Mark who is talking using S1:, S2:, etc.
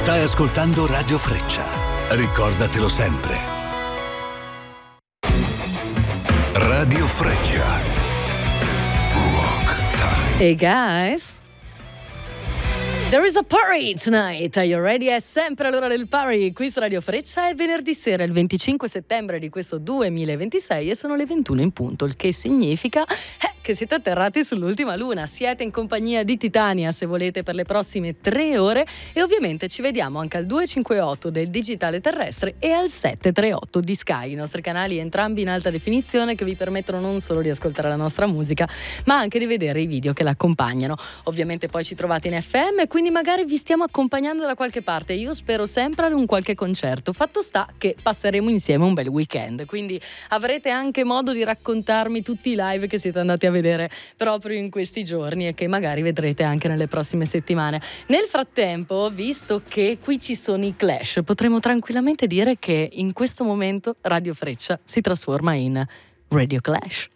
S1: Stai ascoltando Radio Freccia. Ricordatelo sempre. Radio Freccia. Rock time.
S2: Hey guys, there is a party tonight. Are you ready? È sempre l'ora del party qui su Radio Freccia. È venerdì sera, il 25 settembre di questo 2026 e sono le 21 in punto, il che significa che siete atterrati sull'ultima luna. Siete in compagnia di Titania, se volete, per le prossime 3 ore, e ovviamente ci vediamo anche al 258 del digitale terrestre e al 738 di Sky, i nostri canali entrambi in alta definizione che vi permettono non solo di ascoltare la nostra musica ma anche di vedere i video che la accompagnano. Ovviamente poi ci trovate in FM, quindi magari vi stiamo accompagnando da qualche parte. Io spero sempre ad un qualche concerto. Fatto sta che passeremo insieme un bel weekend, quindi avrete anche modo di raccontarmi tutti i live che siete andati a vedere proprio in questi giorni e che magari vedrete anche nelle prossime settimane. Nel frattempo, visto che qui ci sono i Clash, potremmo tranquillamente dire che in questo momento Radio Freccia si trasforma in Radio Clash.